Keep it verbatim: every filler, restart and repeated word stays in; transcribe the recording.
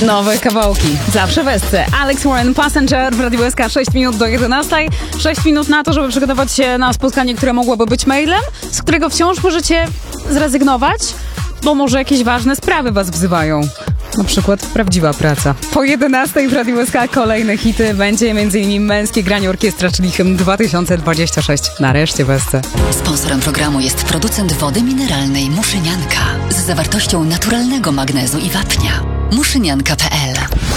Nowe kawałki. Zawsze w Esce. Alex Warren, Passenger w Radiu S K. sześć minut do jedenastej. sześć minut na to, żeby przygotować się na spotkanie, które mogłoby być mailem, z którego wciąż możecie zrezygnować, bo może jakieś ważne sprawy was wzywają. Na przykład prawdziwa praca. Po jedenastej w Radiu S K kolejne hity. Będzie m.in. Męskie granie orkiestra, czyli hymn dwa tysiące dwudziesty szósty. Nareszcie w Esce. Sponsorem programu jest producent wody mineralnej Muszynianka z zawartością naturalnego magnezu i wapnia. muszynianka kropka p l